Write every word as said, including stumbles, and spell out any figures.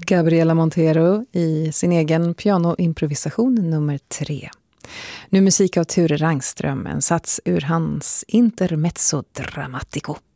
Gabriela Montero i sin egen pianoimprovisation nummer tre. Nu musik av Ture Rangström, en sats ur hans Intermezzo Drammatico.